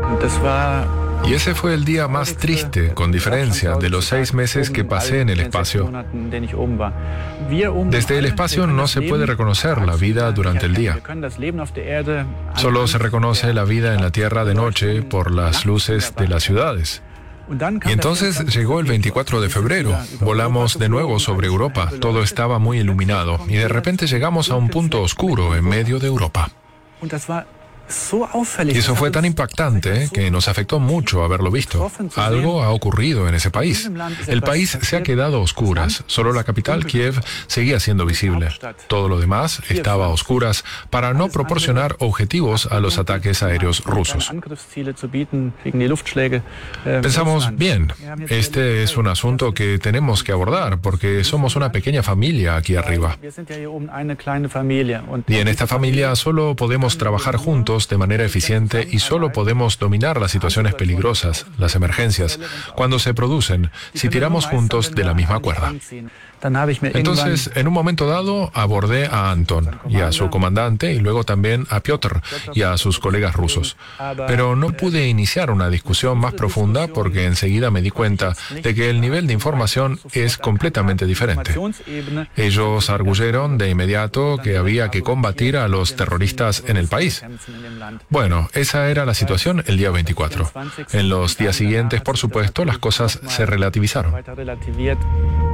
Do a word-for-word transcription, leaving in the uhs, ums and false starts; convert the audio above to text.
Y ese fue el día más triste, con diferencia, de los seis meses que pasé en el espacio. Desde el espacio no se puede reconocer la vida durante el día. Solo se reconoce la vida en la Tierra de noche por las luces de las ciudades. Y entonces llegó el veinticuatro de febrero. Volamos de nuevo sobre Europa. Todo estaba muy iluminado. Y de repente llegamos a un punto oscuro en medio de Europa. Y eso fue tan impactante que nos afectó mucho haberlo visto. Algo ha ocurrido en ese país. El país se ha quedado a oscuras. Solo la capital, Kiev, seguía siendo visible. Todo lo demás estaba a oscuras para no proporcionar objetivos a los ataques aéreos rusos. Pensamos, bien, este es un asunto que tenemos que abordar porque somos una pequeña familia aquí arriba. Y en esta familia solo podemos trabajar juntos de manera eficiente y solo podemos dominar las situaciones peligrosas, las emergencias, cuando se producen, si tiramos juntos de la misma cuerda. Entonces, en un momento dado, abordé a Anton y a su comandante y luego también a Piotr y a sus colegas rusos. Pero no pude iniciar una discusión más profunda porque enseguida me di cuenta de que el nivel de información es completamente diferente. Ellos arguyeron de inmediato que había que combatir a los terroristas en el país. Bueno, esa era la situación el día veinticuatro. En los días siguientes, por supuesto, las cosas se relativizaron.